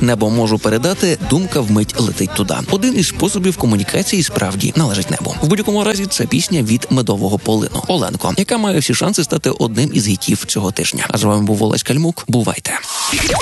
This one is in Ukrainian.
небо можу передати, думка вмить летить туди. Один із способів комунікації справді належить небу. В будь-якому разі це пісня від Медового полину «Оленко», яка має всі шанси стати одним із гітів цього тижня. А з вами був Олесь Кальмук. Бувайте!